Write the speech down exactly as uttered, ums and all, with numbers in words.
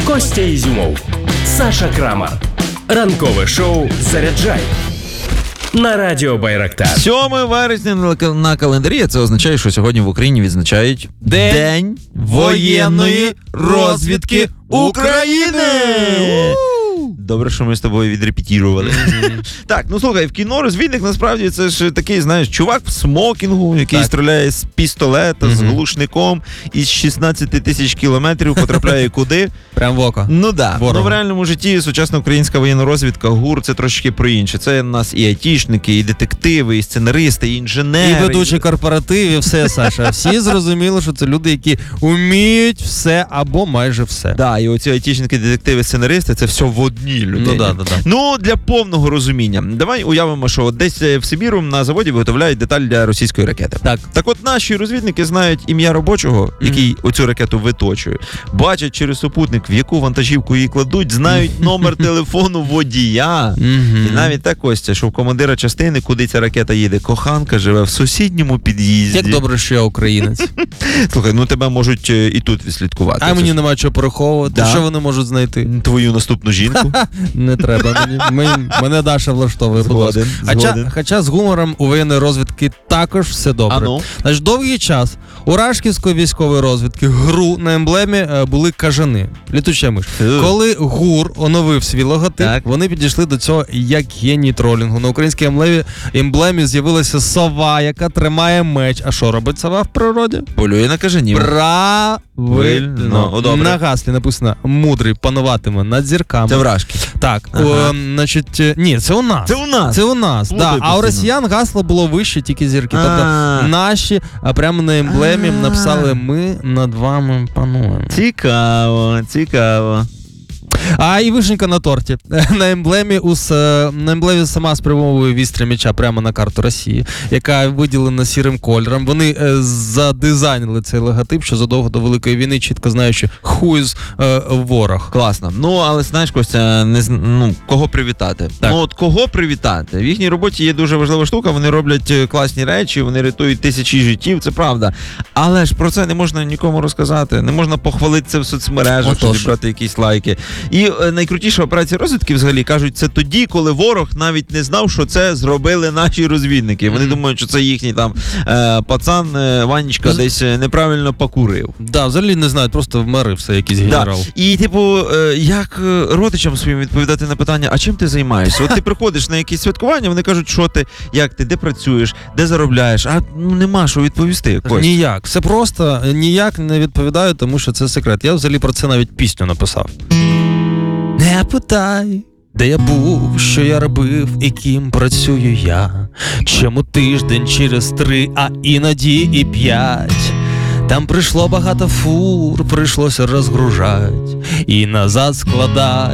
Костя Ізюмов, Саша Крамар. Ранкове шоу «Заряджай» на радіо Байрактар. сьоме вересня на календарі, а це означає, що сьогодні в Україні відзначають День, День воєнної розвідки України. Добре, що ми з тобою відрепетірували. Mm-hmm. Так, ну слухай, в кіно розвідник насправді це ж такий, знаєш, чувак в смокінгу, який так. стріляє з пістолета, mm-hmm. з глушником, із шістнадцять тисяч кілометрів потрапляє куди? Прям в око. Ну да. Ну, в реальному житті сучасна українська воєнна розвідка, ГУР, це трошки про інше. Це у нас і айтішники, і детективи, і сценаристи, і інженери. І ведучі корпоративів, все, Саша. Всі зрозуміли, що це люди, які вміють все або майже все. Так, да, і оці айтішники, детективи, сценаристи, це все в одній людині. Ну, да, да, да. Ну, для повного розуміння. Давай уявимо, що десь в Сибіру на заводі виготовляють деталь для російської ракети. Так. Так от наші розвідники знають ім'я робочого, mm-hmm. який оцю ракету виточує. Бачать через супутник, в яку вантажівку її кладуть, знають номер телефону водія. Mm-hmm. І навіть так, Костя, що в командира частини, куди ця ракета їде, коханка живе в сусідньому під'їзді. Як добре, що я українець. Слухай, ну тебе можуть і тут відслідкувати. А мені немає чого переховувати. Да. Що вони можуть знайти? Твою наступну жінку. Не треба мені. Мені. Мене Даша влаштовує. Згоден, хоча, згоден. хоча з гумором у воєнної розвідки також все добре. А ну? Значить, довгий час у Рашківської військової розвідки ГРУ на емблемі були кажани. Літуча миш. Uh. Коли ГУР оновив свій логотип, так. вони підійшли до цього як геній тролінгу. На українській емблемі, емблемі з'явилася сова, яка тримає меч. А що робить сова в природі? Полює на кажанів. Правильно. О, на гаслі написано «Мудрий пануватиме над зірками». Це в Рашки. Так. Ага. О, значить, ні, це у нас. Це у нас. Це у нас, да. А у росіян гасло було вище, тільки зірки. Тобто А-а-а. наші, а прямо на емблемі А-а-а. написали «Ми над вами пануємо». Цікаво, цікаво. А і вишенька на торті. На емблемі ус, на емблемі сама спрямовує вістря м'яча прямо на карту Росії, яка виділена сірим кольором. Вони е, задизайнили цей логотип, що задовго до Великої війни, чітко знаючи, хуй е, ворог. Класно. Ну, але знаєш, Костя, не, ну, кого привітати? Так. Ну, от кого привітати? В їхній роботі є дуже важлива штука, вони роблять класні речі, вони рятують тисячі життів, це правда. Але ж про це не можна нікому розказати, не можна похвалити це в соцмережах, щоб зібрати якісь лайки. І найкрутіша операція розвідки, взагалі, кажуть, це тоді, коли ворог навіть не знав, що це зробили наші розвідники. Вони mm-hmm. думають, що це їхній там е, пацан е, Ванечка mm-hmm. десь неправильно покурив. Да, взагалі не знають, просто вмер все, якийсь генерал. Да. І, типу, е, як родичам своїм відповідати на питання, а чим ти займаєшся? От ти приходиш на якісь святкування, вони кажуть, що ти, як ти, де працюєш, де заробляєш, а ну, нема що відповісти. Кость. Ніяк. Все просто, ніяк не відповідаю, тому що це секрет. Я взагалі про це навіть пісню написав. Не питай, де я був, що я робив і ким працюю я. Чому тиждень через три, а іноді і п'ять. Там прийшло багато фур, прийшлося розгружать і назад складать.